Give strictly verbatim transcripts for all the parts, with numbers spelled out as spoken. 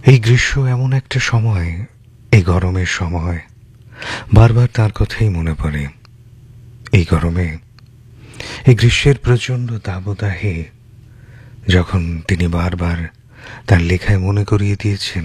এই গ্রীষ্ম এমন একটা সময়, এই গরমের সময় বারবার তার কথাই মনে পড়ে। এই গরমে, এই গ্রীষ্মের প্রচণ্ড দাবদাহে যখন তিনি বারবার তার লেখায় মনে করিয়ে দিয়েছেন,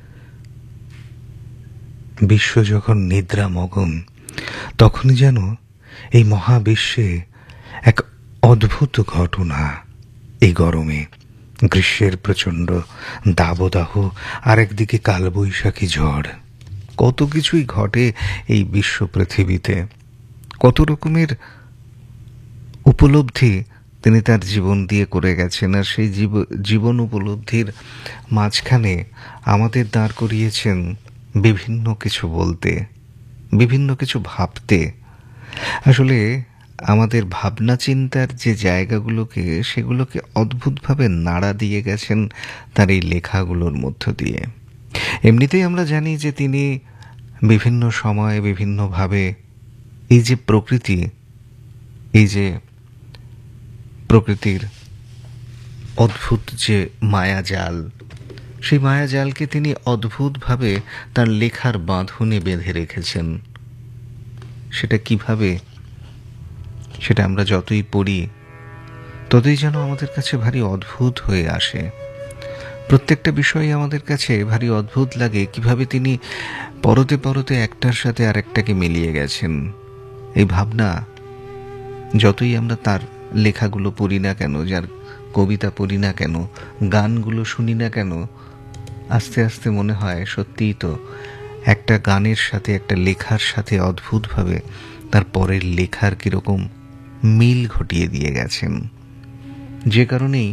বিশ্ব যখন নিদ্রামগ্ন, তখনই যেন এই মহাবিশ্বে এক অদ্ভুত ঘটনা, এই গরমে গ্রীষ্মের প্রচণ্ড দাবদাহ আর একদিকে কালবৈশাখী ঝড়, কত কিছুই ঘটে এই বিশ্ব পৃথিবীতে। কত রকমের উপলব্ধি তিনি তার জীবন দিয়ে করে গেছেন, আর সেই জীবন উপলব্ধির মাঝখানে আমাদের দাঁড় করিয়েছেন বিভিন্ন কিছু বলতে, বিভিন্ন কিছু ভাবতে। আসলে আমাদের ভাবনা চিন্তার যে জায়গাগুলোকে, সেগুলোকে অদ্ভুতভাবে নাড়া দিয়ে গেছেন তার এই লেখাগুলোর মধ্য দিয়ে। এমনিতেই আমরা জানি যে তিনি বিভিন্ন সময়ে বিভিন্নভাবে এই যে প্রকৃতি, এই যে প্রকৃতির অদ্ভুত যে মায়াজাল, সেই মায়াজালকে তিনি অদ্ভুতভাবে তার লেখার বাঁধনে বেঁধে রেখেছেন। সেটা কিভাবে, সেটা আমরা যতই পড়ি ততই যেন আমাদের কাছে ভারী অদ্ভুত হয়ে আসে। প্রত্যেকটা বিষয় আমাদের কাছে ভারী অদ্ভুত লাগে, কিভাবে তিনি পরতে পরতে একটার সাথে আরেকটাকে মিলিয়ে গেছেন। এই ভাবনা যতই আমরা তার লেখাগুলো পড়ি না কেন, যার কবিতা পড়ি না কেন, গানগুলো শুনি না কেন, আস্তে আস্তে মনে হয় সত্যিই তো একটা গানের সাথে, একটা লেখার সাথে অদ্ভুতভাবে তার পরের লেখার কীরকম মিল ঘটিয়ে দিয়ে গেছেন। যে কারণেই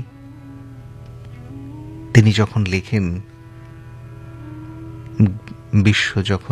তিনি যখন লেখেন, বিশ্ব যখন